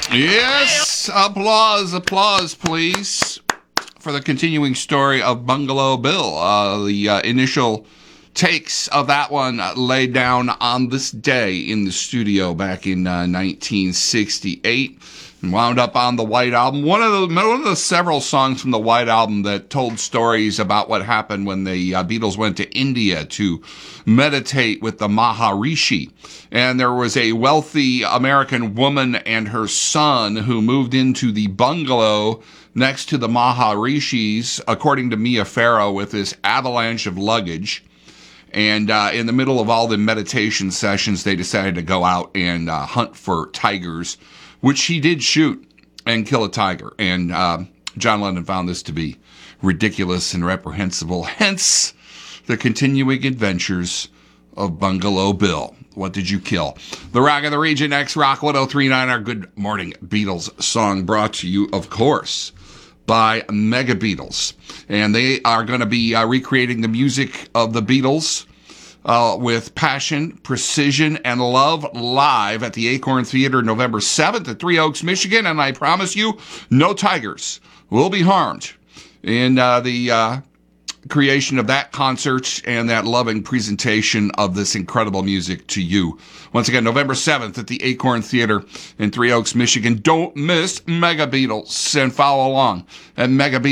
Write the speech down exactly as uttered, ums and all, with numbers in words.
Yes, applause, applause, please, for the continuing story of Bungalow Bill. Uh, the uh, initial takes of that one uh, laid down on this day in the studio back in uh, nineteen sixty-eight. And wound up on the White Album. One of the one of the several songs from the White Album that told stories about what happened when the uh, Beatles went to India to meditate with the Maharishi. And there was a wealthy American woman and her son who moved into the bungalow next to the Maharishis, according to Mia Farrow, with this avalanche of luggage. And uh, in the middle of all the meditation sessions, they decided to go out and uh, hunt for tigers, which he did shoot and kill a tiger. And uh, John Lennon found this to be ridiculous and reprehensible. Hence, the continuing adventures of Bungalow Bill. What did you kill? The Rock of the Region, X Rock one oh three point nine, our Good Morning Beatles song, brought to you, of course, by Mega Beatles. And they are going to be uh, recreating the music of the Beatles Uh, with passion, precision, and love live at the Acorn Theater November seventh at Three Oaks, Michigan. And I promise you, no tigers will be harmed in uh, the uh, creation of that concert and that loving presentation of this incredible music to you. Once again, November seventh at the Acorn Theater in Three Oaks, Michigan. Don't miss Mega Beatles and follow along at Mega Beatles.